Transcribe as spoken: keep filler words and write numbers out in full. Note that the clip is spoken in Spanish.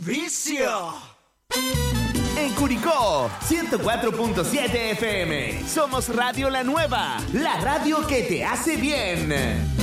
Vicio. En Curicó, ciento cuatro punto siete F M. Somos Radio La Nueva, la radio que te hace bien.